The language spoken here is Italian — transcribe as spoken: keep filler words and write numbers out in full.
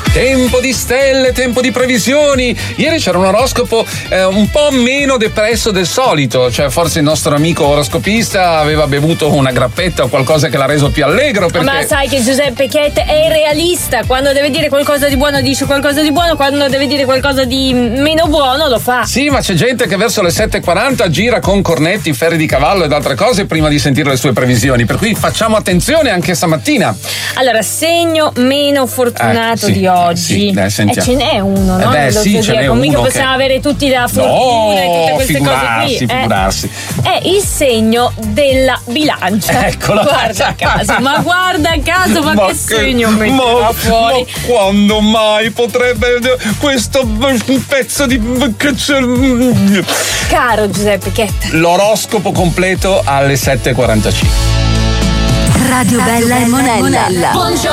Tempo di stelle, tempo di previsioni. Ieri c'era un oroscopo eh, un po' meno depresso del solito, cioè forse il nostro amico oroscopista aveva bevuto una grappetta o qualcosa che l'ha reso più allegro. Perché... Ma sai che Giuseppe Chet è realista, quando deve dire qualcosa di buono dice qualcosa di buono, quando deve dire qualcosa di meno buono lo fa. Sì, ma c'è gente che verso le sette e quaranta gira con cornetti, ferri di cavallo ed altre cose prima di sentire le sue previsioni, per cui facciamo attenzione anche stamattina. Allora, segno meno fortunato eh, sì, di oggi. Sì, dai, e ce n'è uno, no? Eh beh, sì, ce n'è uno. Mica possiamo che... avere tutti la fortuna no, e tutte queste figurarsi, cose qui. Figurarsi. Eh. È il segno della bilancia. Eccolo. Guarda caso, ma guarda caso, ma, ma che, che segno metterà ma, fuori? Ma quando mai potrebbe questo pezzo di... Caro Giuseppe Chetta. L'oroscopo completo alle sette e quarantacinque. Radio Bella e Monella. Buongiorno.